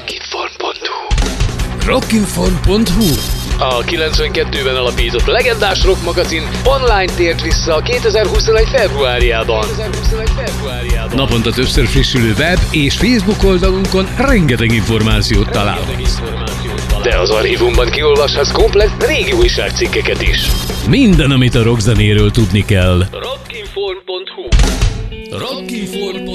Rockinform.hu. A 92-ben alapított legendás rock magazin online tért vissza 2021. februárjában. Naponta többször frissülő web és Facebook oldalunkon rengeteg információt találhatsz. De az archívumban kiolvashatsz komplett régi újságcikkeket is. Minden, amit a rockzenéről tudni kell. Rockinform.hu. Rockinform.hu